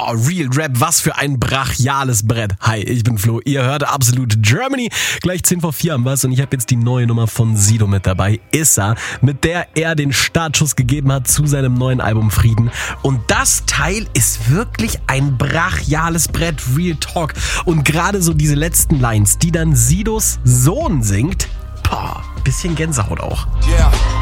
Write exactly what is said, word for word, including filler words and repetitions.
Boah, Real Rap, was für ein brachiales Brett. Hi, ich bin Flo, ihr hört Absolut Germany. Gleich zehn vor vier haben wir's und ich habe jetzt die neue Nummer von Sido mit dabei, Issa, mit der er den Startschuss gegeben hat zu seinem neuen Album Frieden. Und das Teil ist wirklich ein brachiales Brett, Real Talk. Und gerade so diese letzten Lines, die dann Sidos Sohn singt, boah, bisschen Gänsehaut auch. Yeah.